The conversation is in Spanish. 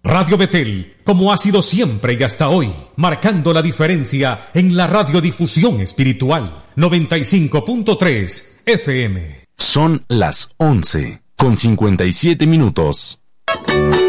Radio Betel, como ha sido siempre y hasta hoy, marcando la diferencia en la radiodifusión espiritual. 95.3 FM. Son las 11:57.